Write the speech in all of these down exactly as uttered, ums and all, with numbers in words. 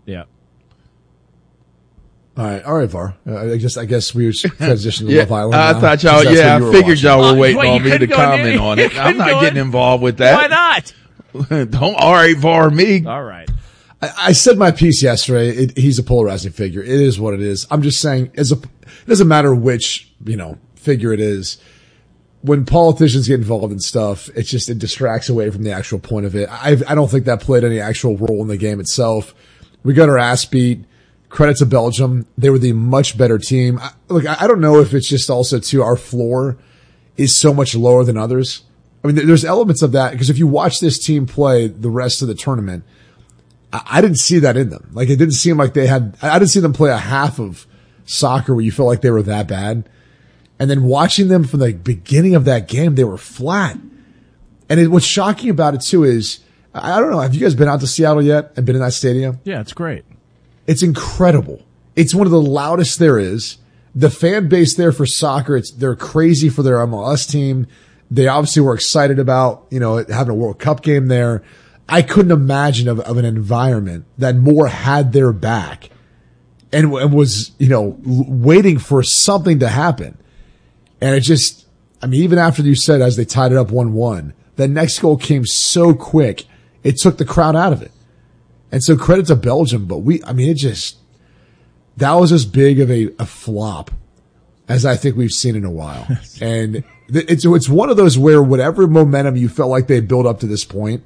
Yeah. All right, all right, Var. Uh, I guess I guess we were transitioning to yeah, Love Island. I now, thought y'all. Yeah, I figured watching. y'all were Oh, waiting wait, on you me to couldn't go comment in- on you it. I'm couldn't not go getting in- involved with Why that. not? Don't all right, Var me. All right. I, I said my piece yesterday. It, he's a polarizing figure. It is what it is. I'm just saying, as a, it doesn't matter which you know figure it is. When politicians get involved in stuff, it's just it distracts away from the actual point of it. I I don't think that played any actual role in the game itself. We got our ass beat. Credit to Belgium. They were the much better team. I, look, I, I don't know if it's just also too our floor is so much lower than others. I mean, there's elements of that because if you watch this team play the rest of the tournament, I, I didn't see that in them. Like it didn't seem like they had, I didn't see them play a half of soccer where you felt like they were that bad. And then watching them from the beginning of that game, they were flat. And it, what's shocking about it too is, I don't know, have you guys been out to Seattle yet and been in that stadium? Yeah, it's great. It's incredible. It's one of the loudest there is. The fan base there for soccer, it's, they're crazy for their M L S team. They obviously were excited about, you know, having a World Cup game there. I couldn't imagine of, of an environment that more had their back and, and was, you know, waiting for something to happen. And it just, I mean, even after you said as they tied it up one one, the next goal came so quick, it took the crowd out of it. And so credit to Belgium, but we, I mean, it just, that was as big of a, a flop as I think we've seen in a while. And it's, it's one of those where whatever momentum you felt like they built up to this point,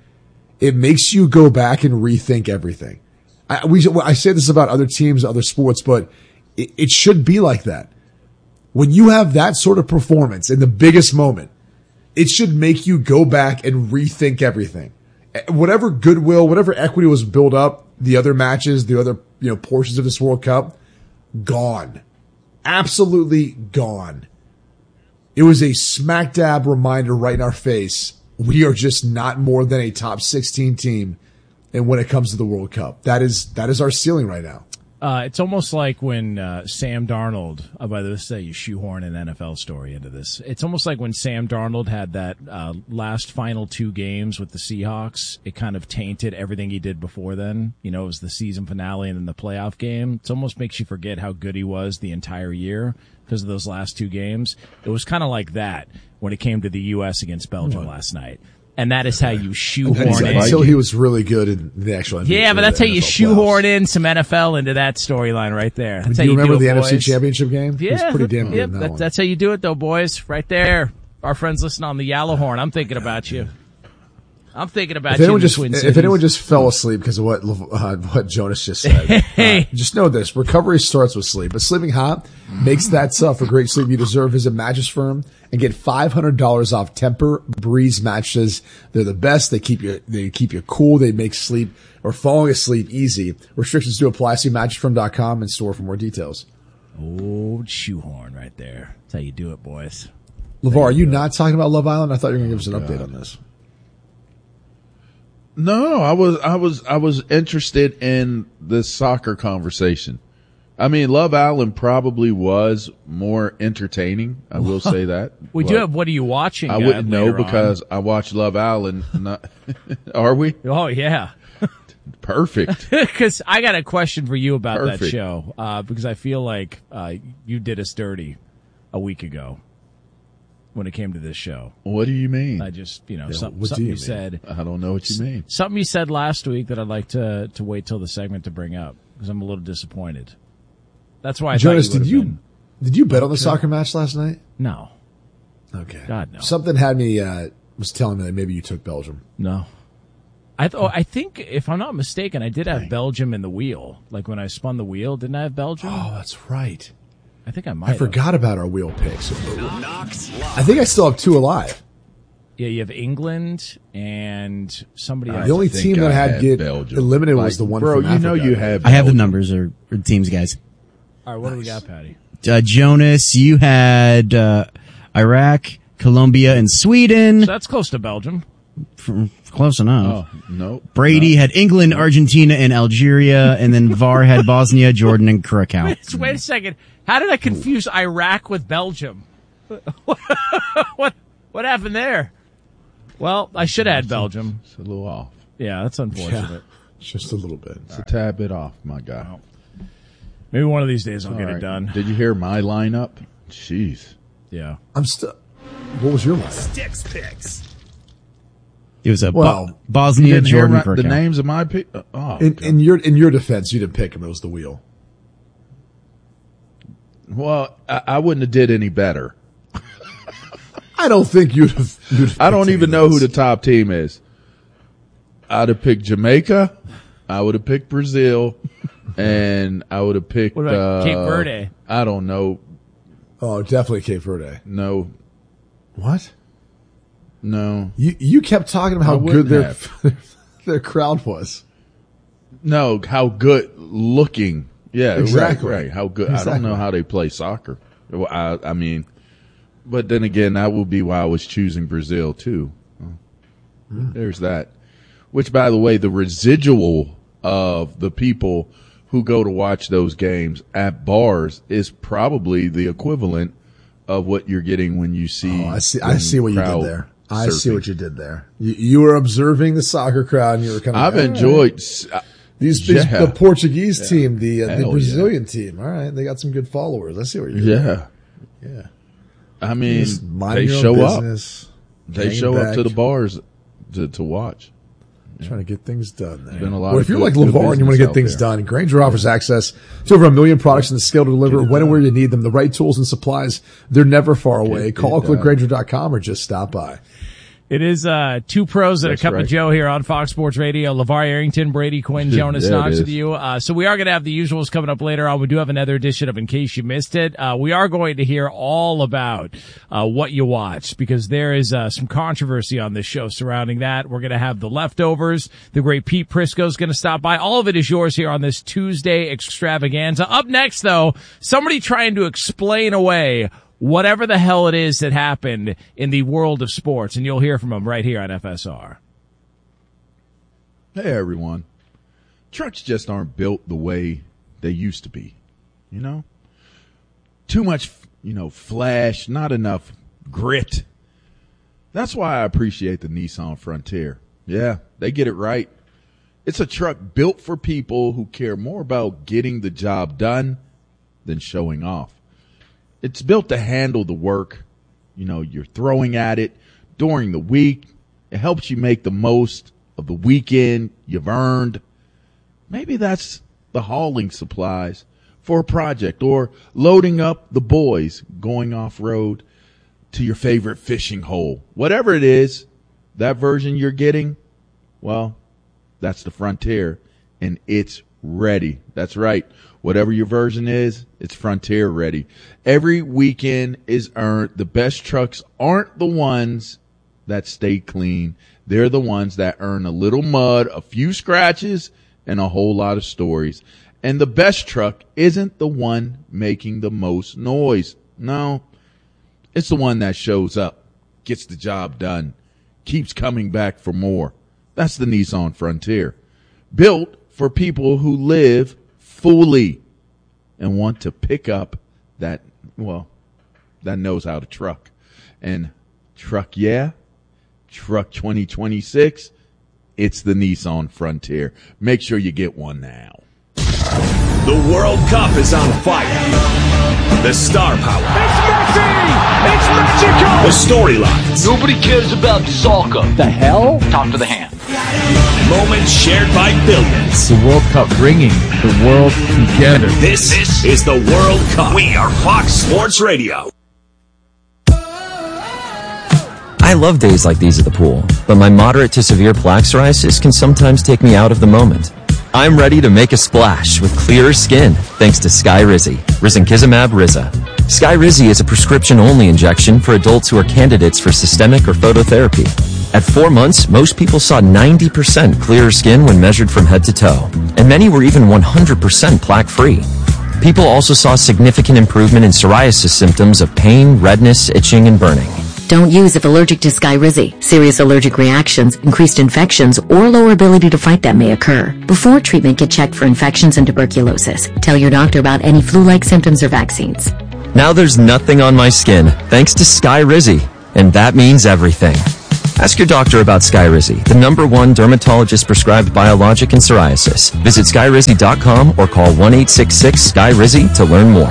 it makes you go back and rethink everything. I, we, I say this about other teams, other sports, but it, it should be like that. When you have that sort of performance in the biggest moment, it should make you go back and rethink everything. Whatever goodwill, whatever equity was built up, the other matches, the other, you know, portions of this World Cup, gone. Absolutely gone. It was a smack dab reminder right in our face. We are just not more than a top sixteen team. And when it comes to the World Cup, that is, that is our ceiling right now. Uh, it's almost like when uh, Sam Darnold, oh, by the way, say you shoehorn an N F L story into this. It's almost like when Sam Darnold had that uh, last final two games with the Seahawks. It kind of tainted everything he did before then. You know, it was the season finale and then the playoff game. It almost makes you forget how good he was the entire year because of those last two games. It was kind of like that when it came to the U S against Belgium what? last night. And that is how you shoehorn in. Until he was really good in the actual N B A. Yeah, but that's how you N F L shoehorn playoffs. in some N F L into that storyline right there. That's Do how you you remember do the it, N F C boys. Championship game? Yeah, It was pretty damn good yep, in that that, one. that's how you do it, though, boys. Right there. Our friends listening on the Yellow Horn. I'm thinking about you. I'm thinking about If you. anyone, in the just, Twin if Cities. anyone just fell asleep because of what uh, what Jonas just said, Hey. uh, just know this: recovery starts with sleep. But sleeping hot makes that tough for great sleep you deserve. Visit Mattress Firm and get five hundred dollars off Temper Breeze mattresses. They're the best. They keep you they keep you cool. They make sleep or falling asleep easy. Restrictions do apply. See mattress firm dot com and store for more details. Old shoehorn right there. That's how you do it, boys. LeVar, are you not talking about Love Island? I thought you were going to give us an update on this. No, I was, I was, I was interested in the soccer conversation. I mean, Love Island probably was more entertaining. I will say that. We But do have, what are you watching? I uh, wouldn't know later on? because I watch Love Island. Not, are we? Oh, yeah. Perfect. Because I got a question for you about that Perfect. show. Uh, because I feel like uh, you did us dirty a week ago when it came to this show. What do you mean? I just, you know, Yeah, some, what do something you you, mean? said. I don't know what you mean. Something you said last week that I'd like to to wait till the segment to bring up because I'm a little disappointed. That's why I Jonas, thought you did would've you been. did you bet on the soccer match last night? No, Okay. God, no. Something had me uh, was telling me that maybe you took Belgium. no. I th- oh, I think if I'm not mistaken, I did have Belgium in the wheel. Like when I spun the wheel, didn't I have Belgium? Oh, that's right. I think I might. I have. forgot about our wheel picks. I think I still have two alive. Yeah, you have England and somebody else. The only I think team that I had had get Belgium. eliminated Like, was the one bro, from you know Africa. you have I have the Belgium. numbers or, or teams, guys. All right, what do we got, Patty? Uh, Jonas, you had uh, Iraq, Colombia, and Sweden. So that's close to Belgium. F- Close enough. Oh, no. Brady had England, Argentina, and Algeria, and then Var had Bosnia, Jordan, and Curacao. Wait, wait a second. How did I confuse Iraq with Belgium? what what happened there? Well, I should have had Belgium. It's a little off. Yeah, that's unfortunate. Just a little bit. It's a tad bit off, my guy. Wow. Maybe one of these days I'll All get right. it done. Did you hear my lineup? Jeez. Yeah. I'm still. What was your line? Sticks picks. It was a Well, Bo- Bosnia Didn't hear Jordan my- per the count. names of my pick. Oh, In, God. in your in your defense, you didn't pick him. It was the wheel. well, I, I wouldn't have did any better. I don't think you'd have. You'd have I don't picked even any know of who this. the top team is. I'd have picked Jamaica. I would have picked Brazil, and I would have picked What about uh, Cape Verde? I don't know. Oh, definitely Cape Verde. No, What? no, You you kept talking about I how good wouldn't their their crowd was. no. How good looking? Yeah, Exactly. right, right. How good? I don't Exactly. know how they play soccer. Well, I, I mean, but then again, that will be why I was choosing Brazil too. There's that. Which, by the way, the residual of the people who go to watch those games at bars is probably the equivalent of what you're getting when you see. Oh, I see. I them see what you did crowd there. I see surfing. what you did there. You, you were observing the soccer crowd, and you were kind of. I've enjoyed. s- these, these yeah. the Portuguese team, the uh, the Hell Brazilian team. All right, they got some good followers. I see what you're doing. Yeah, Yeah. I mean, Just mind they your own show up. business, They hanging show up back, to the bars to to watch. trying to get things done there. been a lot Or of if you're good- like good LeVar and you want to business get out things there. done, Grainger offers access to over a million products and the scale to deliver when and where you need them. The right tools and supplies, they're never far away. it Call or done. click Grainger dot com or just stop by. It is uh, two pros and That's a cup right. of Joe here on Fox Sports Radio. LeVar Arrington, Brady Quinn, Jonas Yeah, it Knox is. with you. Uh, so we are going to have the usuals coming up later on. We do have another edition of In Case You Missed It. Uh, we are going to hear all about uh, what you watched because there is uh, some controversy on this show surrounding that. We're going to have the leftovers. The great Pete Prisco is going to stop by. All of it is yours here on this Tuesday extravaganza. Up next, though, somebody trying to explain away whatever the hell it is that happened in the world of sports, and you'll hear from him right here on F S R. Hey everyone. Trucks just aren't built the way they used to be. You know? Too much, you know, flash, not enough grit. That's why I appreciate the Nissan Frontier. Yeah, they get it right. It's a truck built for people who care more about getting the job done than showing off. It's built to handle the work, you know, you're throwing at it during the week. It helps you make the most of the weekend you've earned. Maybe that's the hauling supplies for a project or loading up the boys going off road to your favorite fishing hole. Whatever it is, that version you're getting, well, that's the Frontier and it's ready. That's right. Whatever your version is, it's Frontier ready. Every weekend is earned. The best trucks aren't the ones that stay clean. They're the ones that earn a little mud, a few scratches, and a whole lot of stories. And the best truck isn't the one making the most noise. No, it's the one that shows up, gets the job done, keeps coming back for more. That's the Nissan Frontier. Built for people who live fully and want to pick up that, well, that knows how to truck. And truck, yeah, truck twenty twenty-six, it's the Nissan Frontier. Make sure you get one now. The World Cup is on fire. The star power. It's Messi! It's Mexico! The storylines. Nobody cares about soccer. The hell? Talk to the hand. Moments shared by billions. The World Cup bringing the world together. This, this is the World Cup. We are Fox Sports Radio. I love days like these at the pool, but my moderate to severe plaque psoriasis can sometimes take me out of the moment. I'm ready to make a splash with clearer skin thanks to Skyrizi, risankizumab Riza. Skyrizi is a prescription-only injection for adults who are candidates for systemic or phototherapy. At four months, most people saw ninety percent clearer skin when measured from head to toe, and many were even one hundred percent plaque-free. People also saw significant improvement in psoriasis symptoms of pain, redness, itching, and burning. Don't use if allergic to Skyrizi. Serious allergic reactions, increased infections, or lower ability to fight them may occur. Before treatment, get checked for infections and tuberculosis. Tell your doctor about any flu-like symptoms or vaccines. Now there's nothing on my skin thanks to Skyrizi, and that means everything. Ask your doctor about Skyrizi, the number one dermatologist-prescribed biologic in psoriasis. Visit Skyrizi dot com or call one eight six six Sky Rizzi to learn more.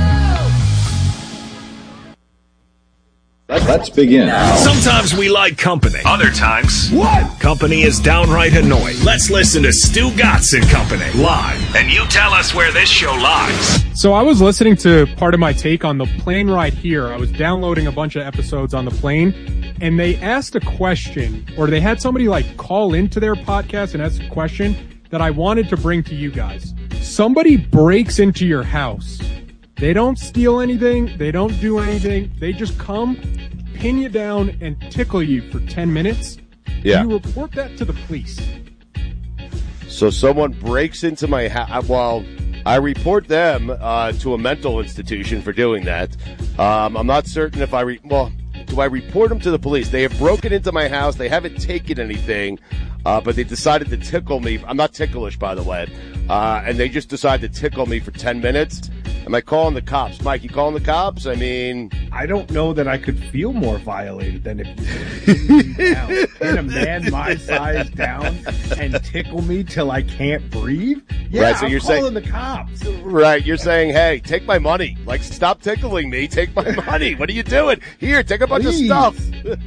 Let's begin. Sometimes we like company. Other times, what? Company is downright annoying. Let's listen to Stu Gatz and Company live, and you tell us where this show lies. So I was listening to part of my take on the plane ride here. I was downloading a bunch of episodes on the plane, and they asked a question, or they had somebody like call into their podcast and ask a question that I wanted to bring to you guys. Somebody breaks into your house. They don't steal anything. They don't do anything. They just come, pin you down, and tickle you for ten minutes. Yeah. You report that to the police. So someone breaks into my house. Well, I report them uh, to a mental institution for doing that. Um, I'm not certain if I re- well, do I report them to the police? They have broken into my house. They haven't taken anything, uh, but they decided to tickle me. I'm not ticklish, by the way. Uh, and they just decided to tickle me for ten minutes. Am I calling the cops? Mike, you calling the cops? I mean... I don't know that I could feel more violated than if you pin me down. Pin a man my size down and tickle me till I can't breathe? Yeah, right, so I'm you're calling saying, the cops. Right, you're saying, hey, take my money. Like, stop tickling me. Take my money. What are you doing? Here, take a bunch Please. of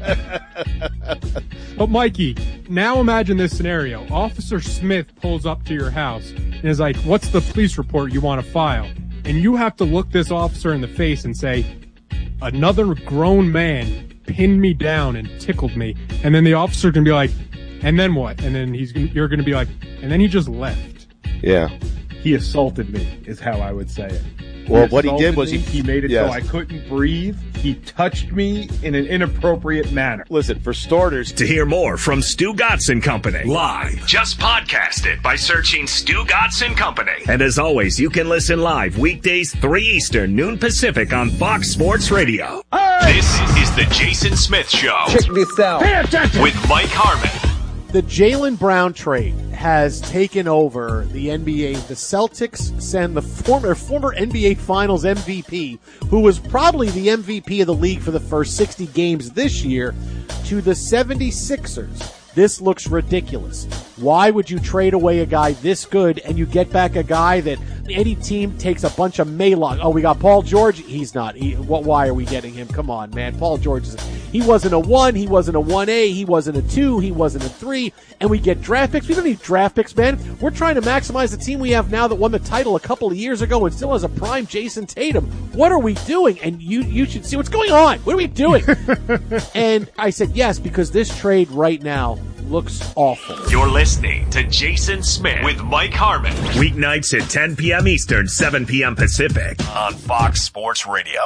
stuff. But Mikey, now imagine this scenario. Officer Smith pulls up to your house and is like, what's the police report you want to file? And you have to look this officer in the face and say, another grown man pinned me down and tickled me. And then the officer can be like, and then what? And then he's gonna, you're going to be like, and then he just left. Yeah. He assaulted me, is how I would say it. Well, he what he did was me, he, he made it yes. so I couldn't breathe. He touched me in an inappropriate manner. Listen, for starters, to hear more from Stu Gatz and Company live, just podcast it by searching Stu Gatz and Company. And as always, you can listen live weekdays three Eastern, noon Pacific on Fox Sports Radio. Right. This is the Jason Smith Show. Check this out. Pay attention. With Mike Harmon. The Jaylen Brown trade has taken over the N B A. The Celtics send the former former N B A Finals M V P, who was probably the M V P of the league for the first sixty games this year, to the seventy-sixers. This looks ridiculous. Why would you trade away a guy this good and you get back a guy that any team takes a bunch of Maylog? Oh, we got Paul George. He's not. He, what? Why are we getting him? Come on, man. Paul George is. He wasn't a one. He wasn't a one A. He wasn't a two. He wasn't a three. And we get draft picks. We don't need draft picks, man. We're trying to maximize the team we have now that won the title a couple of years ago and still has a prime Jason Tatum. What are we doing? And you you should see what's going on. What are we doing? And I said yes because this trade right now looks awful. You're listening to Jason Smith with Mike Harmon. Weeknights at ten p.m. Eastern, seven p.m. Pacific on Fox Sports Radio.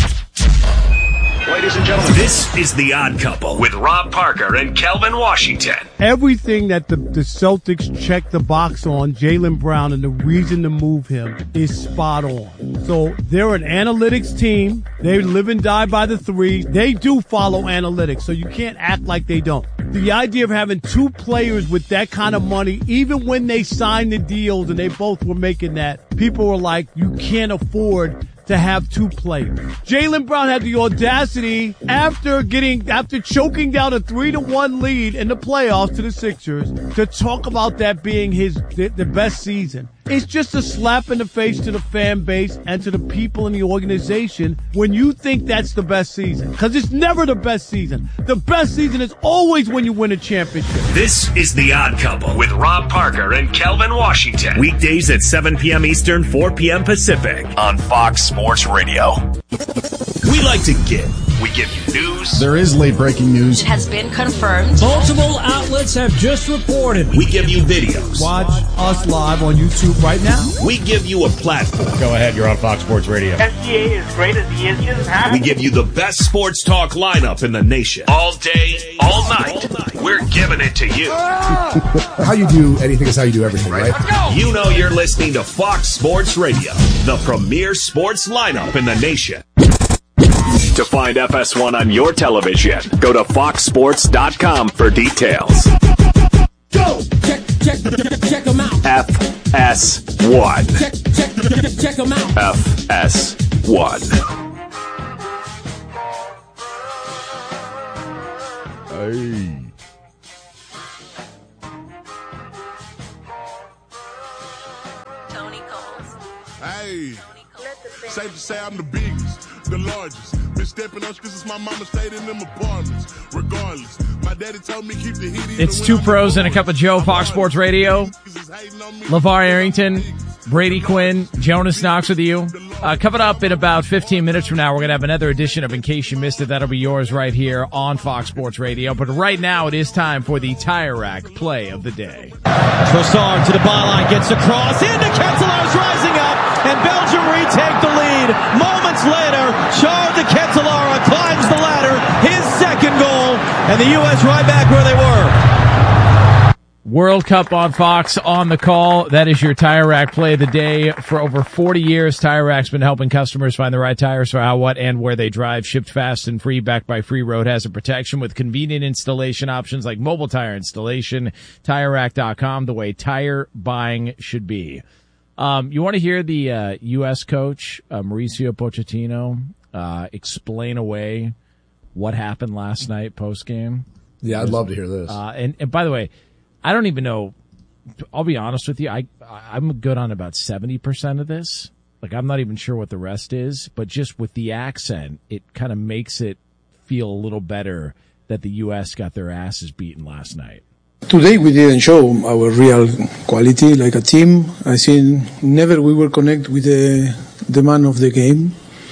Ladies and gentlemen, this is The Odd Couple with Rob Parker and Kelvin Washington. Everything that the, the Celtics check the box on, Jaylen Brown, and the reason to move him is spot on. So they're an analytics team. They live and die by the three. They do follow analytics, so you can't act like they don't. The idea of having two players with that kind of money, even when they signed the deals and they both were making that, people were like, you can't afford to have two players. Jaylen Brown had the audacity after getting, after choking down a three to one lead in the playoffs to the Sixers to talk about that being his, the, the best season. It's just a slap in the face to the fan base and to the people in the organization when you think that's the best season. Because it's never the best season. The best season is always when you win a championship. This is The Odd Couple with Rob Parker and Kelvin Washington. Weekdays at seven p.m. Eastern, four p.m. Pacific on Fox Sports Radio. We like to give. We give you news. There is late breaking news. It has been confirmed. Multiple outlets have just reported. We give you videos. Watch us live on YouTube right now. We give you a platform. Go ahead, you're on Fox Sports Radio. S G A is great as he is just have. We give you the best sports talk lineup in the nation. All day, all night. All night. We're giving it to you. How you do anything is how you do everything, right? You know you're listening to Fox Sports Radio, the premier sports lineup in the nation. To find F S one on your television, go to fox sports dot com for details. Go! Check, check, check, check them out. F S one. Check, check, check, check them out. F S one. Hey. Tony Coles. Hey. Safe to say I'm the biggest, the largest. Been stepping on streets since my mama stayed in them apartments. Regardless, my daddy told me keep the heat. It's Two Pros and a Cup of Joe, Fox Sports Radio. LeVar Arrington, Brady Quinn, Jonas Knox with you. Uh, coming up in about fifteen minutes from now, we're going to have another edition of In Case You Missed It. That'll be yours right here on Fox Sports Radio. But right now, it is time for the Tire Rack Play of the Day. Trossard to the byline, gets across, into Ketelar's rising up, and Belgium retake the lead. Moments later, Charles de Ketelar climbs the ladder, his second goal, and the U S right back where they were. World Cup on Fox on the call. That is your Tire Rack Play of the Day. For over forty years, Tire Rack's been helping customers find the right tires for how, what, and where they drive. Shipped fast and free, backed by Free Road Hazard Protection with convenient installation options like mobile tire installation. Tire Rack dot com, the way tire buying should be. Um, you want to hear the uh, U S coach, uh, Mauricio Pochettino, uh, explain away what happened last night post-game? Yeah, I'd love to hear this. Uh, and, and by the way, I don't even know. I'll be honest with you. I, I'm good on about seventy percent of this. Like, I'm not even sure what the rest is, but just with the accent, it kind of makes it feel a little better that the U S got their asses beaten last night. Today we didn't show our real quality like a team. I think never we will connect with the, the man of the game.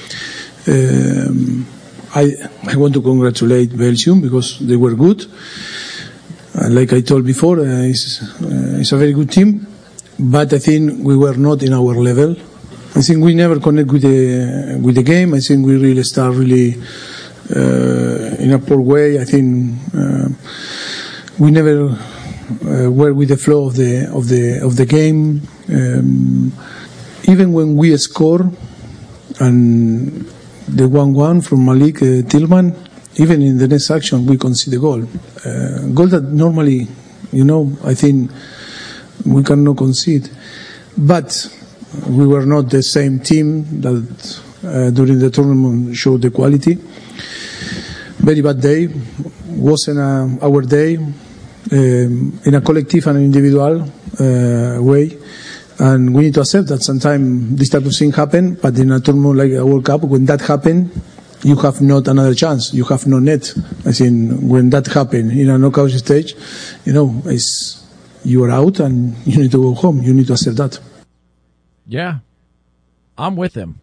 Um, I, I want to congratulate Belgium because they were good. Uh, like I told before, uh, it's, uh, it's a very good team, but I think we were not in our level. I think we never connect with the with the game. I think we really start really uh, in a poor way. I think uh, we never uh, were with the flow of the of the of the game. Um, even when we score, and the one one from Malik uh, Tillman. Even in the next action, we concede a goal. Uh, goal that normally, you know, I think we cannot concede. But we were not the same team that uh, during the tournament showed the quality. Very bad day. Wasn't a, our day um, in a collective and individual uh, way. And we need to accept that sometimes this type of thing happen. But in a tournament like a World Cup, when that happen, you have not another chance. You have no net. I think when that happens in a knockout stage, you know, it's, you are out and you need to go home. You need to accept that. Yeah. I'm with him.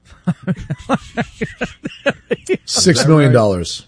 Six million dollars.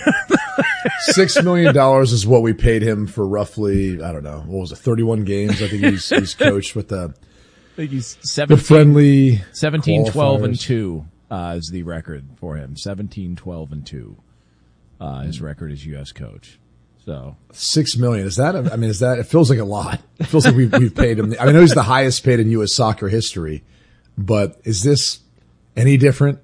Six million dollars is what we paid him for roughly, I don't know, what was it, thirty-one games? I think he's, he's coached with the, I think he's seventeen, the friendly seventeen, twelve, and qualifiers. two. Uh, is the record for him. seventeen, twelve, and two. Uh, his record as U S coach. So Six million. Is that, a, I mean, is that, it feels like a lot. It feels like we've, we've paid him. I mean, I know he's the highest paid in U S soccer history, but is this any different?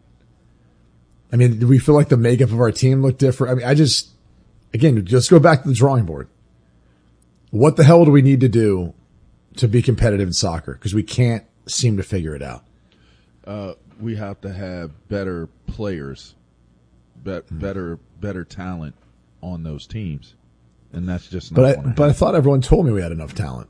I mean, do we feel like the makeup of our team looked different? I mean, I just, again, just go back to the drawing board. What the hell do we need to do to be competitive in soccer? Because we can't seem to figure it out. Uh, we have to have better players, be- better better talent on those teams, and that's just not. But I, gonna but I happen. thought everyone told me we had enough talent.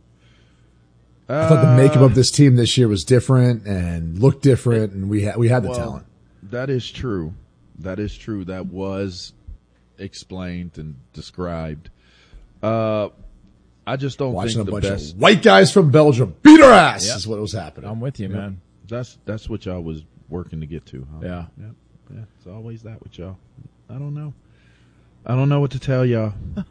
Uh, I thought the makeup of this team this year was different and looked different, and we had we had the well, talent. That is true. That is true. That was explained and described. Uh, I just don't Watching think a the bunch best of white guys from Belgium beat our ass Yep. is what was happening. I'm with you, Yep. man. That's that's what y'all was working to get to. Huh? Yeah. Yeah. Yeah. It's always that with y'all. I don't know. I don't know what to tell y'all.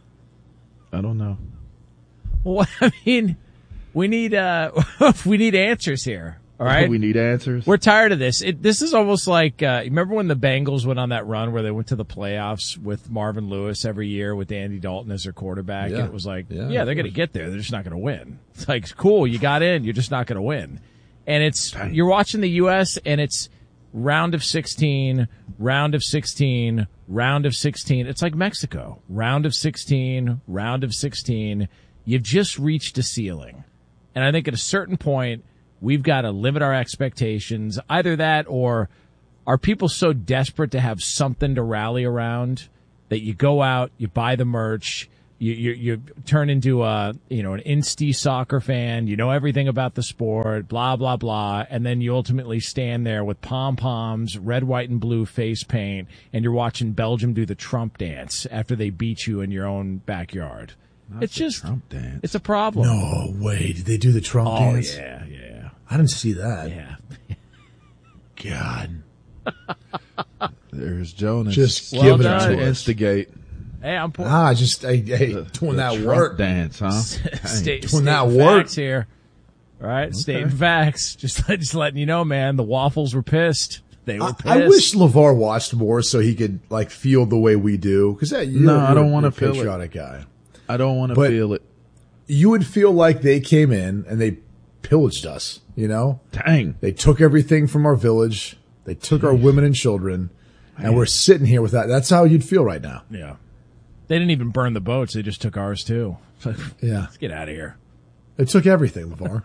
I don't know. Well, I mean, we need uh, we need answers here. All right, We need answers. We're tired of this. It, this is almost like uh, remember when the Bengals went on that run where they went to the playoffs with Marvin Lewis every year with Andy Dalton as their quarterback, Yeah. and it was like, Yeah, yeah, of they're going to course. get there. They're just not going to win. It's like, cool, you got in, you're just not going to win. And it's you're watching the U S and it's round of sixteen, round of sixteen, round of sixteen. It's like Mexico, round of sixteen, round of sixteen. You've just reached a ceiling, and I think at a certain point, we've got to limit our expectations. Either that or are people so desperate to have something to rally around that you go out, you buy the merch, you you, you turn into a you know an insty soccer fan, you know everything about the sport, blah blah blah, and then you ultimately stand there with pom poms, red, white, and blue face paint, and you're watching Belgium do the Trump dance after they beat you in your own backyard. Not it's just Trump dance. It's a problem. No way. Did they do the Trump oh, dance? yeah, yeah. I didn't see that. Yeah. God. There's Jonas. Just Well give it done. to us. Instigate. Hey, I'm poor. Ah, just hey, hey The- doing the that Trump work. dance, huh? Stay, Doing stay that in work. facts here. All right, stating facts. Just, just letting you know, man, the Waffles were pissed. They were I, pissed. I wish LeVar watched more so he could like feel the way we do. Because yeah, you're, No, I you're don't a- wanna you're a feel it. patriotic guy. I don't want to But- feel it. You would feel like they came in and they pillaged us. You know, Dang. they took everything from our village. They took our women and children, and we're sitting here with that. That's how you'd feel right now. Yeah. They didn't even burn the boats. They just took ours, too. Yeah, Let's get out of here. they took everything, LeVar.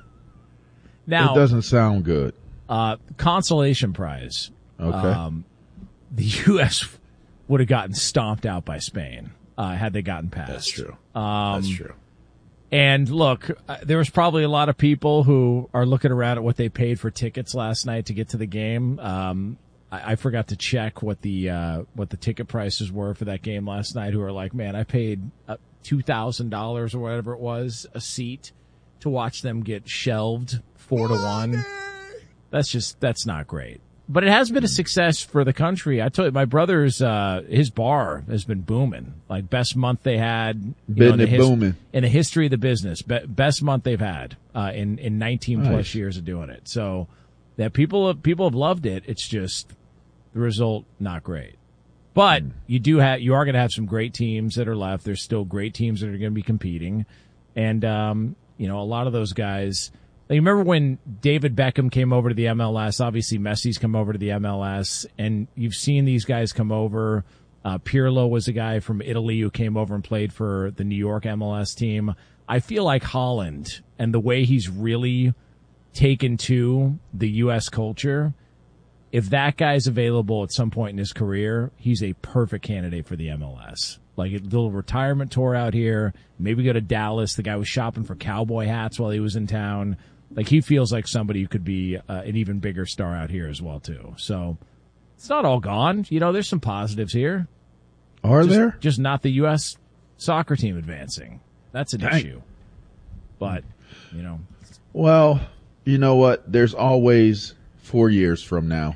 Now, It doesn't sound good. uh, consolation prize. Okay. Um, the U S would have gotten stomped out by Spain uh, had they gotten past. That's true. Um, That's true. And look, uh, there was probably a lot of people who are looking around at what they paid for tickets last night to get to the game. Um, I, I forgot to check what the uh, what the ticket prices were for that game last night. Who are like, man, I paid uh, two thousand dollars or whatever it was a seat to watch them get shelved four to one. That's just that's not great. But it has been a success for the country. I told you, my brother's, uh, his bar has been booming. Like, best month they had. You Been know, in, the it booming. in the history of the business. Be- best month they've had, uh, in, in nineteen plus Nice. years of doing it. So, that people have, people have loved it. It's just, the result, not great. But, you do have, you are going to have some great teams that are left. There's still great teams that are going to be competing. And, um, you know, a lot of those guys, like, you remember when David Beckham came over to the M L S? Obviously, Messi's come over to the M L S, and you've seen these guys come over. Uh, Pirlo was a guy from Italy who came over and played for the New York M L S team. I feel like Holland and the way he's really taken to the U S culture, if that guy's available at some point in his career, he's a perfect candidate for the M L S. Like a little retirement tour out here, maybe go to Dallas. The guy was shopping for cowboy hats while he was in town. Like, he feels like somebody who could be uh, an even bigger star out here as well, too. So, it's not all gone. You know, there's some positives here. Are just, there? Just not the U S soccer team advancing. That's an Dang. issue. But, you know. Well, you know what? There's always four years from now.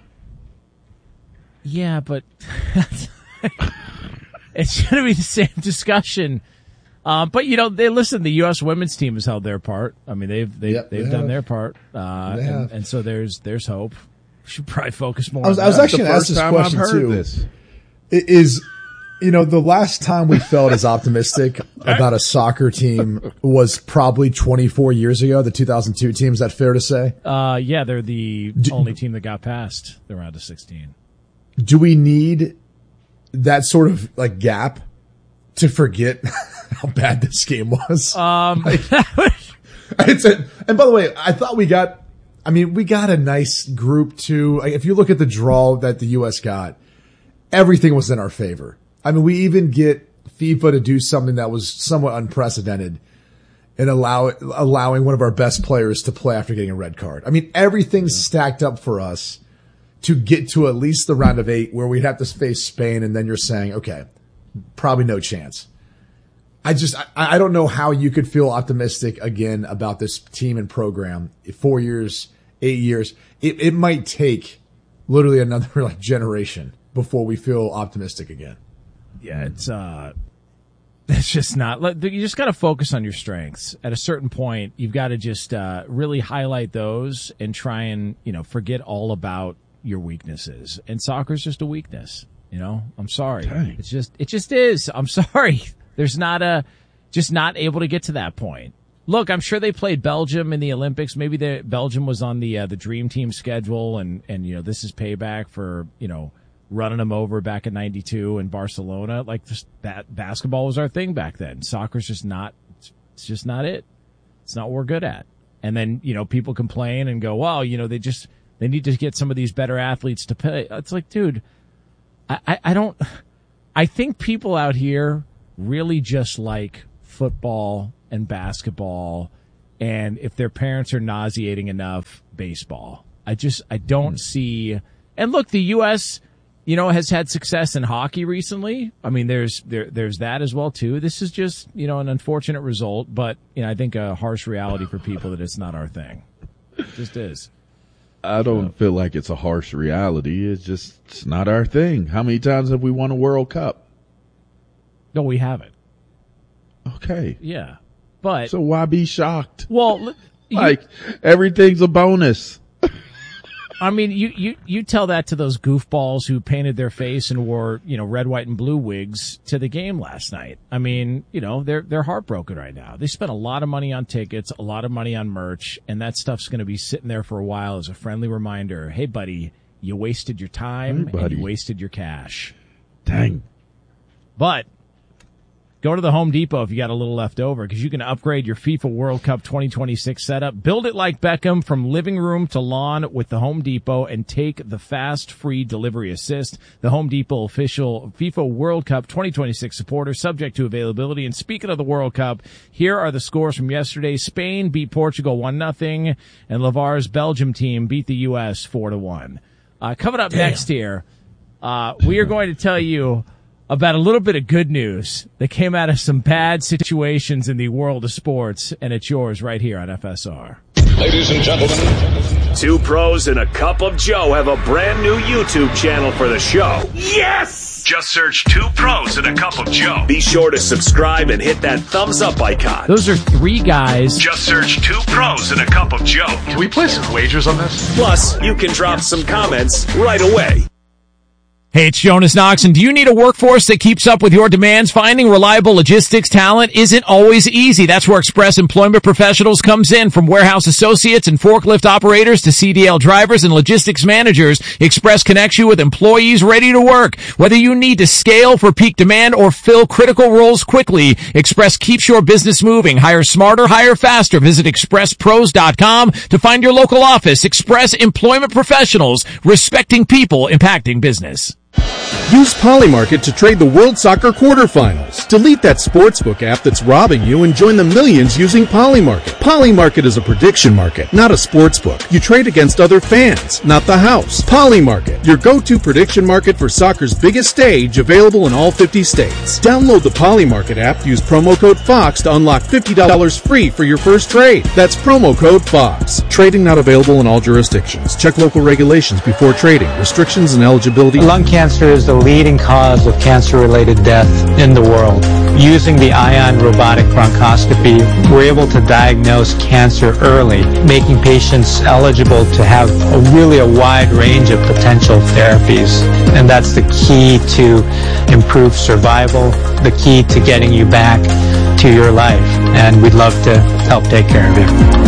Yeah, but it's going to be the same discussion. Um, but you know, they listen. The U S women's team has held their part. I mean, they've they've Yep, they've they done have. their part, uh, They and, have. and so there's there's hope. We should probably focus more. I was, on I was that. actually the going to ask first this time I've question heard too. this. It is, you know, the last time we felt as optimistic about a soccer team was probably twenty-four years ago, the two thousand two team. Is that fair to say? Uh, yeah, they're the only team that got past the round of sixteen. Do we need that sort of like gap to forget how bad this game was? Um, It's a, and by the way, I thought we got, I mean, we got a nice group too. Like, if you look at the draw that the U S got, everything was in our favor. I mean, we even get FIFA to do something that was somewhat unprecedented and allow, allowing one of our best players to play after getting a red card. I mean, everything's stacked up for us to get to at least the round of eight where we'd have to face Spain. And then you're saying, okay, probably no chance. I just, I, I don't know how you could feel optimistic again about this team and program. Four years, eight years. It, it might take literally another like generation before we feel optimistic again. Yeah, it's uh, it's just not. like, You just got to focus on your strengths. At a certain point, you've got to just uh, really highlight those and try and you know forget all about your weaknesses. And soccer's just a weakness. You know, I'm sorry. Dang. It's just it just is. I'm sorry. There's not a just not able to get to that point. Look, I'm sure they played Belgium in the Olympics. Maybe the Belgium was on the uh, the dream team schedule, and and you know this is payback for you know running them over back in ninety-two in Barcelona. Like just that basketball was our thing back then. Soccer's just not. It's just not it. It's not what we're good at. And then you know people complain and go, well, you know they just they need to get some of these better athletes to play. It's like, dude, I I, I don't. I think people out here really just like football and basketball, and if their parents are nauseating enough, baseball. I just I don't see. And look, the U S, you know, has had success in hockey recently. I mean, there's there there's that as well too. This is just, you know, an unfortunate result, but you know, I think a harsh reality for people that it's not our thing. It just is. I don't feel like it's a harsh reality. It's just it's not our thing. How many times have we won a World Cup? No, we haven't. Okay. Yeah. But so why be shocked? Well, you, like everything's a bonus. I mean, you, you, you tell that to those goofballs who painted their face and wore, you know, red, white, and blue wigs to the game last night. I mean, you know, they're they're heartbroken right now. They spent a lot of money on tickets, a lot of money on merch, and that stuff's going to be sitting there for a while as a friendly reminder. Hey, buddy, you wasted your time hey, and you wasted your cash. Dang. But go to the Home Depot if you got a little left over, because you can upgrade your FIFA World Cup twenty twenty-six setup. Build it like Beckham from living room to lawn with the Home Depot and take the fast, free delivery assist. The Home Depot official FIFA World Cup twenty twenty-six supporter, subject to availability. And speaking of the World Cup, here are the scores from yesterday. Spain beat Portugal one nothing, and LeVar's Belgium team beat the U S four to one. Uh, coming up Damn. next here, uh, we are going to tell you about a little bit of good news that came out of some bad situations in the world of sports, and it's yours right here on F S R. Ladies and gentlemen, Two Pros and a Cup of Joe have a brand new YouTube channel for the show. Yes! Just search Two Pros and a Cup of Joe. Be sure to subscribe and hit that thumbs up icon. Those are three guys. Just search Two Pros and a Cup of Joe. Can we play some wagers on this? Plus, you can drop some comments right away. Hey, it's Jonas Knox, and do you need a workforce that keeps up with your demands? Finding reliable logistics talent isn't always easy. That's where Express Employment Professionals comes in. From warehouse associates and forklift operators to C D L drivers and logistics managers, Express connects you with employees ready to work. Whether you need to scale for peak demand or fill critical roles quickly, Express keeps your business moving. Hire smarter, hire faster. Visit express pros dot com to find your local office. Express Employment Professionals, respecting people, impacting business. Use Polymarket to trade the World Soccer quarterfinals. Delete that sportsbook app that's robbing you and join the millions using Polymarket. Polymarket is a prediction market, not a sportsbook. You trade against other fans, not the house. Polymarket, your go-to prediction market for soccer's biggest stage, available in all fifty states. Download the Polymarket app, use promo code FOX to unlock fifty dollars free for your first trade. That's promo code FOX. Trading not available in all jurisdictions. Check local regulations before trading. Restrictions and eligibility. Lung cancer is the leading cause of cancer-related death in the world. Using the Ion robotic bronchoscopy, we're able to diagnose cancer early, making patients eligible to have a really a wide range of potential therapies. And that's the key to improved survival, the key to getting you back to your life. And we'd love to help take care of you.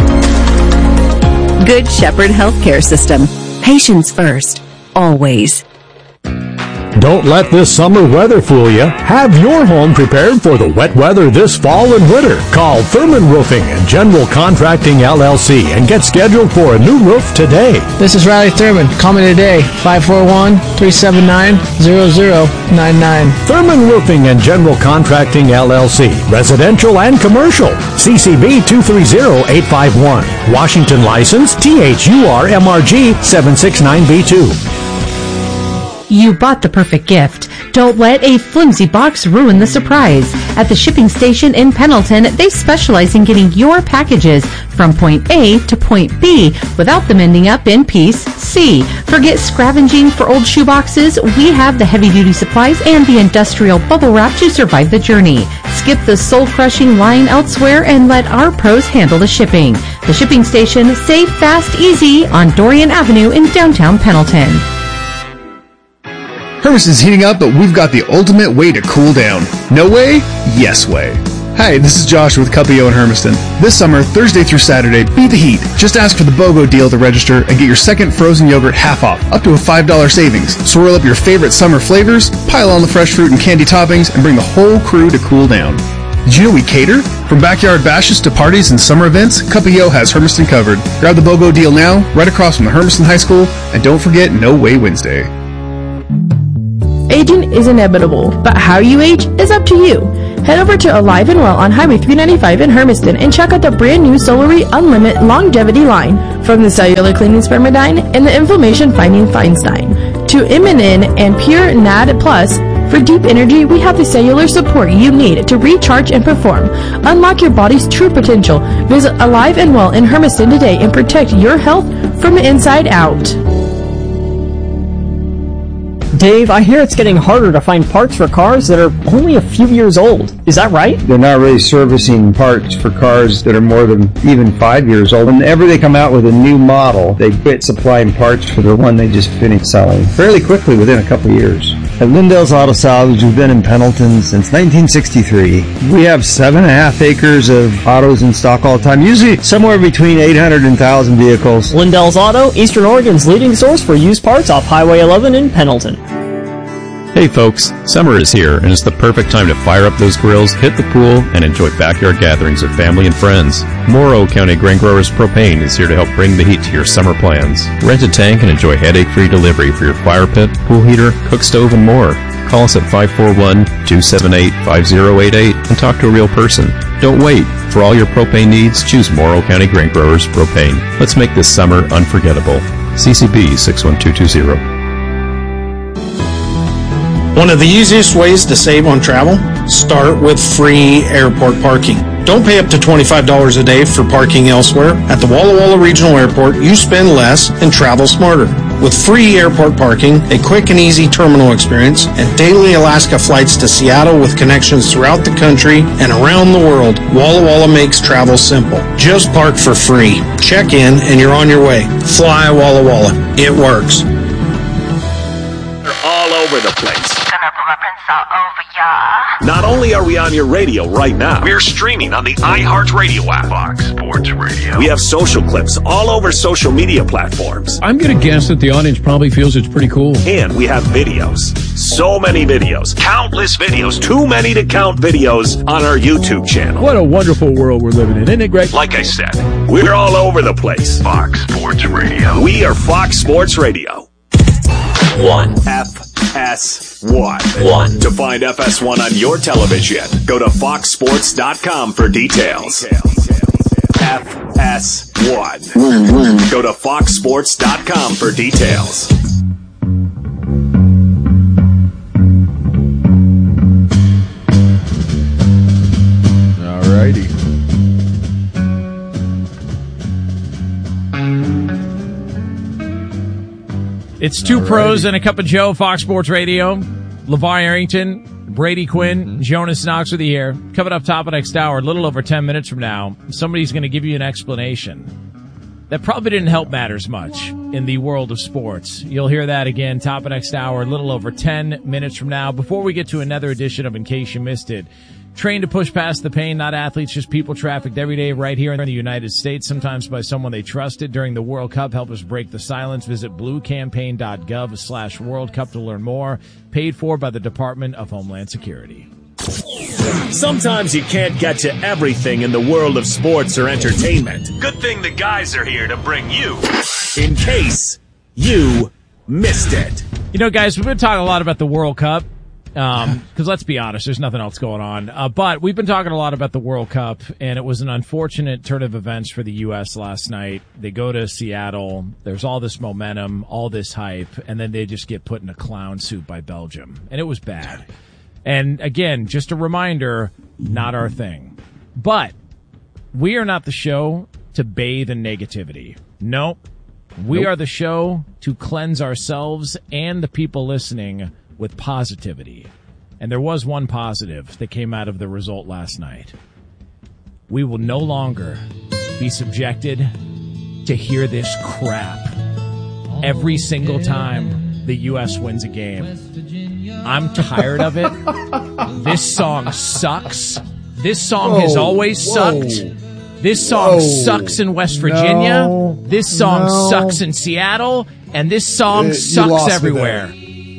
Good Shepherd Healthcare System. Patients first. Always. Don't let this summer weather fool you. Have your home prepared for the wet weather this fall and winter. Call Thurman Roofing and General Contracting L L C and get scheduled for a new roof today. This is Riley Thurman. Call me today, five four one, three seven nine, zero zero nine nine. Thurman Roofing and General Contracting L L C. Residential and commercial. C C B two three zero eight five one. Washington license T H U R M R G seven six nine B two. You bought the perfect gift. Don't let a flimsy box ruin the surprise. At the shipping station in Pendleton, they specialize in getting your packages from point A to point B without them ending up in piece C. Forget scavenging for old shoeboxes. We have the heavy-duty supplies and the industrial bubble wrap to survive the journey. Skip the soul-crushing line elsewhere and let our pros handle the shipping. The shipping station, safe, fast, easy on Dorian Avenue in downtown Pendleton. Hermiston's heating up, but we've got the ultimate way to cool down. No way? Yes way. Hi, this is Josh with Cupio in Hermiston. This summer, Thursday through Saturday, beat the heat. Just ask for the BOGO deal to register and get your second frozen yogurt half off, up to a five dollars savings. Swirl up your favorite summer flavors, pile on the fresh fruit and candy toppings, and bring the whole crew to cool down. Did you know we cater? From backyard bashes to parties and summer events, Cupio has Hermiston covered. Grab the BOGO deal now, right across from the Hermiston High School, and don't forget No Way Wednesday. Aging is inevitable, but how you age is up to you. Head over to Alive and Well on Highway three ninety-five in Hermiston and check out the brand new Solary Unlimited Longevity line. From the cellular cleaning Spermidine and the inflammation fighting Feinstein to Immunin and Pure N A D Plus. For deep energy, we have the cellular support you need to recharge and perform. Unlock your body's true potential. Visit Alive and Well in Hermiston today and protect your health from the inside out. Dave, I hear it's getting harder to find parts for cars that are only a few years old. Is that right? They're not really servicing parts for cars that are more than even five years old. Whenever they come out with a new model, they quit supplying parts for the one they just finished selling fairly quickly within a couple of years. At Lindell's Auto Salvage, we've been in Pendleton since nineteen sixty-three. We have seven and a half acres of autos in stock all the time, usually somewhere between eight hundred and one thousand vehicles. Lindell's Auto, Eastern Oregon's leading source for used parts off Highway eleven in Pendleton. Hey folks, summer is here and it's the perfect time to fire up those grills, hit the pool, and enjoy backyard gatherings with family and friends. Morrow County Grain Growers Propane is here to help bring the heat to your summer plans. Rent a tank and enjoy headache-free delivery for your fire pit, pool heater, cook stove, and more. Call us at five four one, two seven eight, five zero eight eight and talk to a real person. Don't wait. For all your propane needs, choose Morrow County Grain Growers Propane. Let's make this summer unforgettable. C C B six one two two zero. One of the easiest ways to save on travel? Start with free airport parking. Don't pay up to twenty-five dollars a day for parking elsewhere. At the Walla Walla Regional Airport, you spend less and travel smarter. With free airport parking, a quick and easy terminal experience, and daily Alaska flights to Seattle with connections throughout the country and around the world, Walla Walla makes travel simple. Just park for free. Check in and you're on your way. Fly Walla Walla. It works. They're all over the place. Not only are we on your radio right now, we're streaming on the iHeartRadio app. Fox Sports Radio. We have social clips all over social media platforms. I'm going to guess that the audience probably feels it's pretty cool. And we have videos. So many videos. Countless videos. Too many to count videos on our YouTube channel. What a wonderful world we're living in, isn't it, Greg? Like I said, we're all over the place. Fox Sports Radio. We are Fox Sports Radio. One. F S one. One. To find F S one on your television, go to fox sports dot com for details. F S one. One. One. Go to fox sports dot com for details. All righty. It's two Alrighty. pros and a cup of Joe, Fox Sports Radio. LeVar Arrington, Brady Quinn, mm-hmm. Jonas Knox with you here. Coming up top of next hour, a little over ten minutes from now, somebody's going to give you an explanation that probably didn't help matters much in the world of sports. You'll hear that again, top of next hour, a little over ten minutes from now. Before we get to another edition of In Case You Missed It, trained to push past the pain, not athletes, just people trafficked every day right here in the United States, sometimes by someone they trusted during the World Cup. Help us break the silence. Visit bluecampaign.gov slash World Cup to learn more. Paid for by the Department of Homeland Security. Sometimes you can't get to everything in the world of sports or entertainment. Good thing the guys are here to bring you In Case You Missed It. You know, guys, we've been talking a lot about the World Cup. Um, cause let's be honest, there's nothing else going on. Uh, but we've been talking a lot about the World Cup, and it was an unfortunate turn of events for the U S last night. They go to Seattle. There's all this momentum, all this hype, and then they just get put in a clown suit by Belgium. And it was bad. And again, just a reminder, not our thing. But we are not the show to bathe in negativity. Nope. We nope. are the show to cleanse ourselves and the people listening with positivity. And there was one positive that came out of the result last night. We will no longer be subjected to hear this crap every single time the U S wins a game. I'm tired of it. This song sucks. This song whoa, has always sucked. Whoa. This song whoa. sucks in West Virginia. No, this song no. sucks in Seattle. And this song it, sucks everywhere.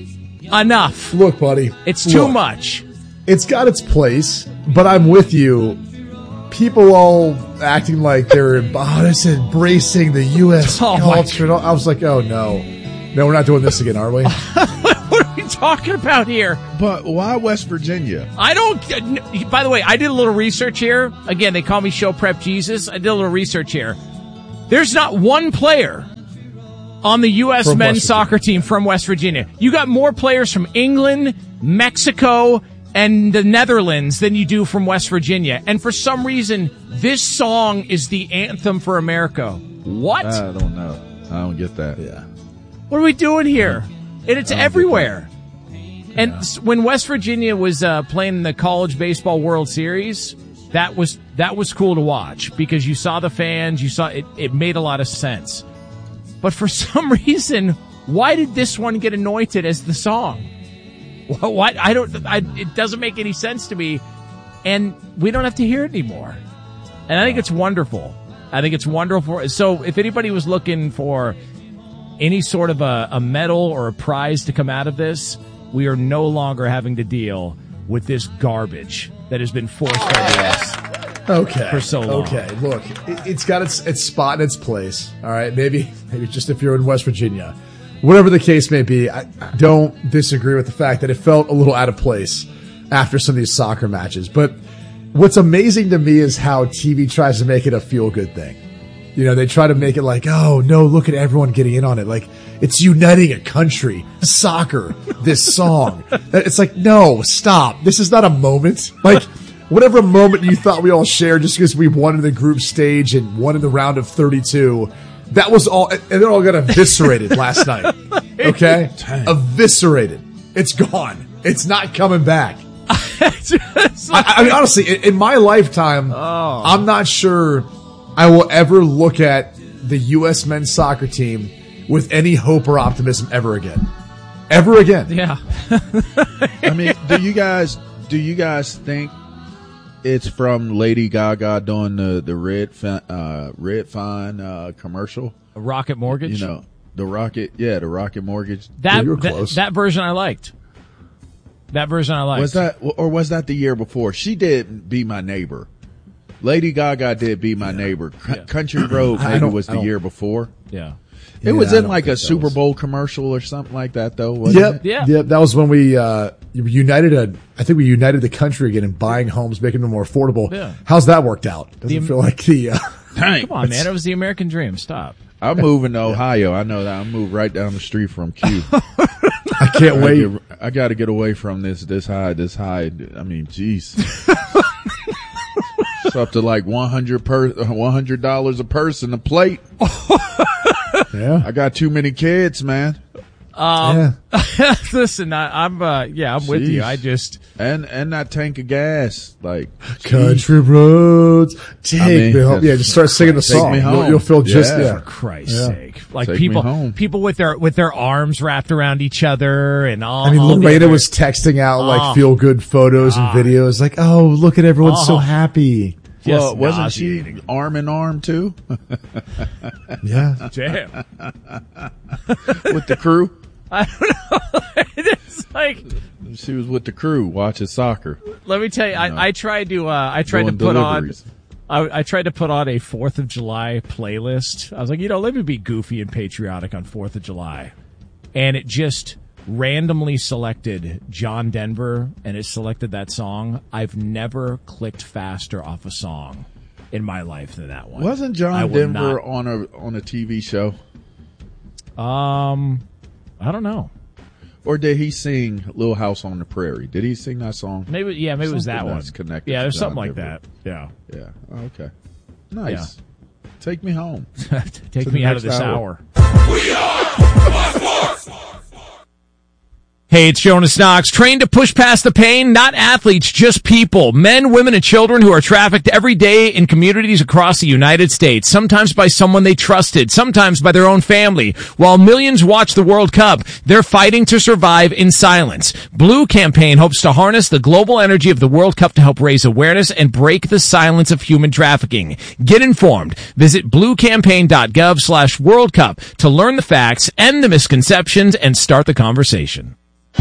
Enough. Look, buddy. It's too look, much. It's got its place, but I'm with you. People all acting like they're embracing the U S oh culture. I was like, oh, no. No, we're not doing this again, are we? we talking about here? But why West Virginia? I don't. By the way, I did a little research here. Again, they call me Show Prep Jesus. I did a little research here. There's not one player on the U S men's soccer team from West Virginia. You got more players from England, Mexico, and the Netherlands than you do from West Virginia. And for some reason, this song is the anthem for America. What? I don't know. I don't get that. Yeah. What are we doing here? And it's everywhere. And yeah. when West Virginia was uh, playing the College Baseball World Series, that was that was cool to watch because you saw the fans, you saw it. It made a lot of sense. But for some reason, why did this one get anointed as the song? What? I don't. I, it doesn't make any sense to me, and we don't have to hear it anymore. And I think it's wonderful. I think it's wonderful. So, if anybody was looking for any sort of a, a medal or a prize to come out of this, we are no longer having to deal with this garbage that has been forced on us. Okay. For so long. Okay. Look, it, it's got its its spot in its place. All right. Maybe maybe just if you're in West Virginia. Whatever the case may be, I don't disagree with the fact that it felt a little out of place after some of these soccer matches. But what's amazing to me is how T V tries to make it a feel-good thing. You know, they try to make it like, oh, no, look at everyone getting in on it. Like, it's uniting a country. Soccer, this song. It's like, no, stop. This is not a moment. Like, whatever moment you thought we all shared just because we won in the group stage and won in the round of thirty-two, that was all, and they all got eviscerated last night. Okay? Eviscerated. It's gone. It's not coming back. I, I mean, honestly, in, in my lifetime, oh. I'm not sure I will ever look at the U S men's soccer team with any hope or optimism ever again. Ever again. Yeah. I mean, do you guys, do you guys think it's from Lady Gaga doing the, the Red, uh, Red Fine, uh, commercial? Rocket Mortgage? You know, the Rocket, yeah, the Rocket Mortgage. That, yeah, that, that version I liked. That version I liked. Was that, or was that the year before? She did Be My Neighbor. Lady Gaga did Be My yeah. Neighbor. C- yeah. Country Road maybe was the year before. Yeah. It yeah, was in like a Super Bowl commercial or something like that, though, wasn't yep, it? Yeah. Yep. That was when we uh, united a. I think we united the country again in buying homes, making them more affordable. Yeah. How's that worked out? Doesn't the, feel like the. Uh, Come on, man! It was the American dream. Stop. I'm moving to Ohio. I know that. I'm moving right down the street from Q. I can't wait. I, get, I got to get away from this. This high. This high. I mean, jeez. It's up to like one hundred per one hundred dollars a person a plate. Yeah, I got too many kids, man. Um, yeah. Listen, I, I'm uh, yeah, I'm Jeez. with you. I just and and that tank of gas, like country roads, take I mean, me home. Yeah, just start singing the song. You'll, you'll feel just yeah. yeah. For Christ's yeah. sake, like take people, people with their with their arms wrapped around each other and all. I mean, all Lorena was texting out like oh. feel good photos and videos, like, oh, look at everyone oh. so happy. Well, wasn't she arm in arm too? Yeah, damn. With the crew. I don't know. It's like she was with the crew watching soccer. Let me tell you, you know, I, I tried to. Uh, I tried to put deliveries. on. I, I tried to put on a Fourth of July playlist. I was like, you know, let me be goofy and patriotic on Fourth of July, and it just randomly selected John Denver, and it selected that song. I've never clicked faster off a song in my life than that one. Wasn't John Denver not. on a on a T V show? Um, I don't know. Or did he sing Little House on the Prairie? Did he sing that song? Maybe, yeah, maybe something it was that one. Connected yeah, there's John something Denver. like that. Yeah. Yeah. Oh, okay. Nice. Yeah. Take me home. Take me out of this hour. hour. We are Sports. Hey, it's Jonas Knox. Trained to push past the pain? Not athletes, just people. Men, women, and children who are trafficked every day in communities across the United States. Sometimes by someone they trusted, sometimes by their own family. While millions watch the World Cup, they're fighting to survive in silence. Blue Campaign hopes to harness the global energy of the World Cup to help raise awareness and break the silence of human trafficking. Get informed. Visit bluecampaign.gov slash World Cup to learn the facts, end the misconceptions, and start the conversation.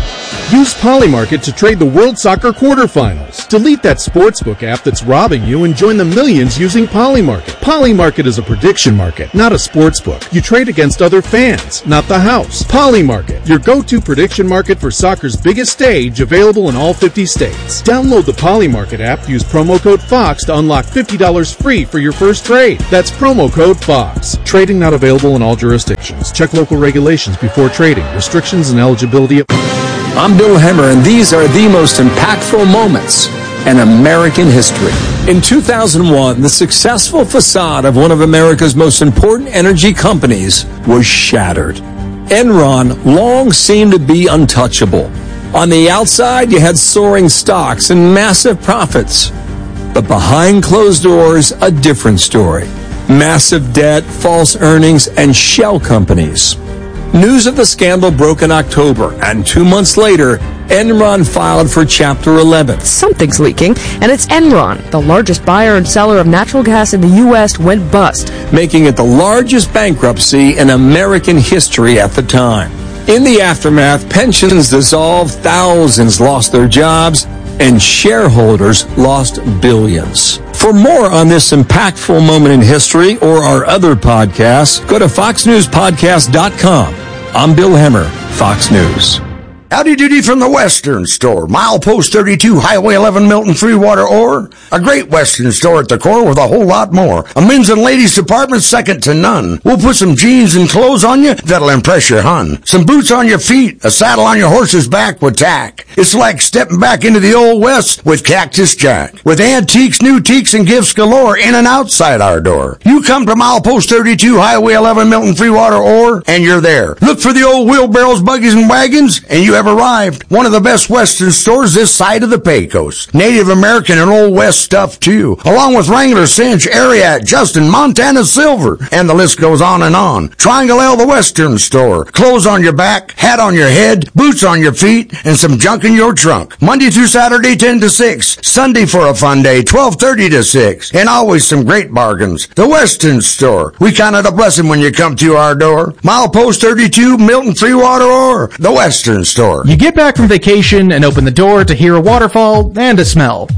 Use Polymarket to trade the World Soccer quarterfinals. Delete that sportsbook app that's robbing you and join the millions using Polymarket. Polymarket is a prediction market, not a sportsbook. You trade against other fans, not the house. Polymarket, your go-to prediction market for soccer's biggest stage, available in all fifty states. Download the Polymarket app, use promo code FOX to unlock fifty dollars free for your first trade. That's promo code FOX. Trading not available in all jurisdictions. Check local regulations before trading. Restrictions and eligibility. I'm Bill Hemmer, and these are the most impactful moments in American history. In two thousand one, the successful facade of one of America's most important energy companies was shattered. Enron long seemed to be untouchable. On the outside, you had soaring stocks and massive profits. But behind closed doors, a different story. Massive debt, false earnings, and shell companies. News of the scandal broke in October, and two months later, Enron filed for Chapter eleven. Something's leaking, and it's Enron, the largest buyer and seller of natural gas in the U S, went bust, making it the largest bankruptcy in American history at the time. In the aftermath, pensions dissolved, thousands lost their jobs, and shareholders lost billions. For more on this impactful moment in history or our other podcasts, go to fox news podcast dot com. I'm Bill Hemmer, Fox News. Howdy doody from the Western Store. Milepost thirty-two, Highway eleven, Milton, Freewater, or a great Western store at the core with a whole lot more. A men's and ladies department second to none. We'll put some jeans and clothes on you that'll impress your hun. Some boots on your feet, a saddle on your horse's back with tack. It's like stepping back into the old West with Cactus Jack. With antiques, new teaks, and gifts galore in and outside our door. You come to Milepost thirty-two, Highway eleven, Milton, Freewater, or, and you're there. Look for the old wheelbarrows, buggies, and wagons, and you have arrived. One of the best Western stores this side of the Pecos. Native American and Old West stuff too, along with Wrangler, Cinch, Ariat, Justin, Montana Silver, and the list goes on and on. Triangle L, the Western Store. Clothes on your back, hat on your head, boots on your feet, and some junk in your trunk. Monday through Saturday, ten to six. Sunday for a fun day, twelve thirty to six. And always some great bargains. The Western Store. We count it a blessing when you come to our door. Milepost thirty-two, Milton, Freewater, or the Western Store. You get back from vacation and open the door to hear a waterfall and a smell.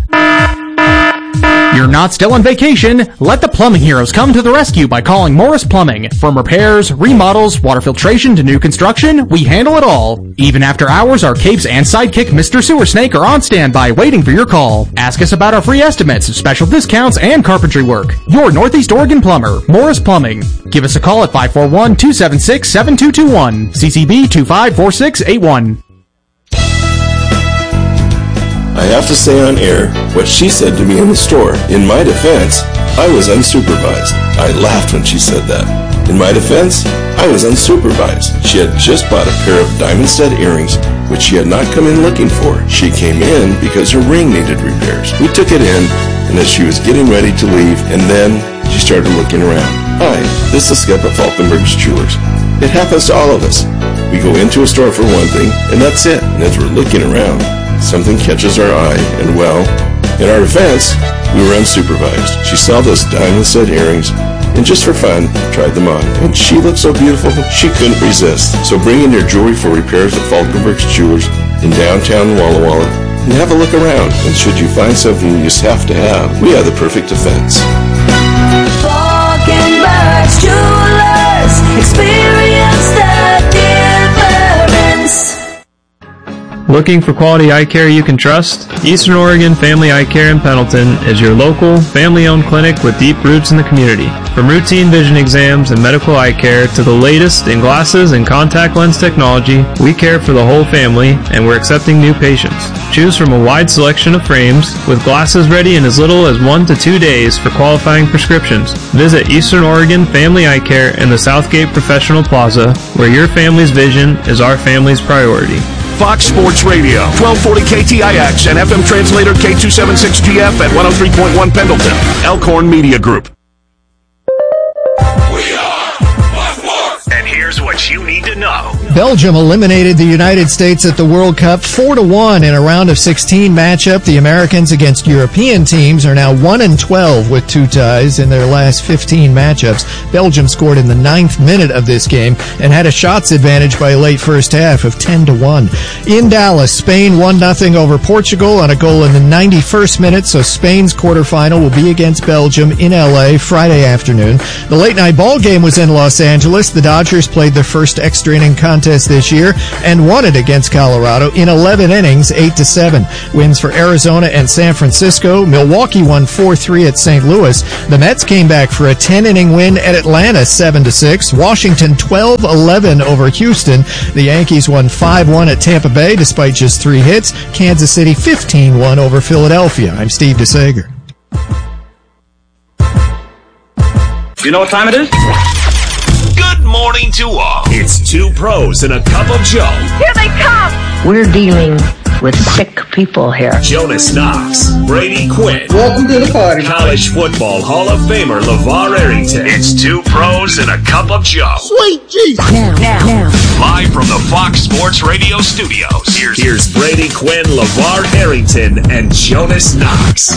You're not still on vacation. Let the plumbing heroes come to the rescue by calling Morris Plumbing. From repairs, remodels, water filtration to new construction, we handle it all. Even after hours, our capes and sidekick Mister Sewer Snake are on standby waiting for your call. Ask us about our free estimates, special discounts, and carpentry work. Your Northeast Oregon plumber, Morris Plumbing. Give us a call at five four one, two seven six, seven two two one, C C B two five four six eight one. I have to say on air what she said to me in the store. In my defense, I was unsupervised. I laughed when she said that. In my defense, I was unsupervised. She had just bought a pair of diamond stud earrings, which she had not come in looking for. She came in because her ring needed repairs. We took it in, and as she was getting ready to leave, and then she started looking around. Hi, this is Skip at Falkenberg's Jewelers. It happens to all of us. We go into a store for one thing, and that's it. And as we're looking around, something catches our eye, and well, in our defense, we were unsupervised. She saw those diamond stud earrings, and just for fun, tried them on. And she looked so beautiful, she couldn't resist. So bring in your jewelry for repairs at Falkenberg's Jewelers in downtown Walla Walla, and have a look around. And should you find something you just have to have, we have the perfect defense. Falkenberg's Jewelers, experience the difference. Looking for quality eye care you can trust? Eastern Oregon Family Eye Care in Pendleton is your local, family-owned clinic with deep roots in the community. From routine vision exams and medical eye care to the latest in glasses and contact lens technology, we care for the whole family, and we're accepting new patients. Choose from a wide selection of frames, with glasses ready in as little as one to two days for qualifying prescriptions. Visit Eastern Oregon Family Eye Care in the Southgate Professional Plaza, where your family's vision is our family's priority. Fox Sports Radio, twelve forty K T I X and F M translator K two seventy-six G F at one oh three point one Pendleton. Elkhorn Media Group. And here's what you need to know Belgium eliminated the United States at the World Cup four to one in a round of sixteen matchup. The Americans against European teams are now one and twelve with two ties in their last fifteen matchups. Belgium scored in the ninth minute of this game and had a shots advantage by late first half of ten to one. In Dallas, Spain one nothing over Portugal on a goal in the ninety-first minute, so Spain's quarterfinal will be against Belgium in L A Friday afternoon. The late night ball game was in Los Angeles. The Dodgers played their first extra inning contest this year and won it against Colorado in eleven innings, eight to seven. Wins for Arizona and San Francisco. Milwaukee won four three at Saint Louis. The Mets came back for a ten inning win at Atlanta, seven to six. Washington twelve eleven over Houston. The Yankees won five one at Tampa Bay despite just three hits. Kansas City fifteen one over Philadelphia. I'm Steve DeSager. You know what time it is? Good morning to all. It's two pros and a cup of Joe. Here they come! We're dealing with sick people here. Jonas Knox, Brady Quinn. Welcome to the party. College football Hall of Famer LeVar Arrington. It's two pros and a cup of Joe. Sweet Jesus! Now, now, now. Live from the Fox Sports Radio studios. Here's, here's Brady Quinn, LeVar Arrington, and Jonas Knox.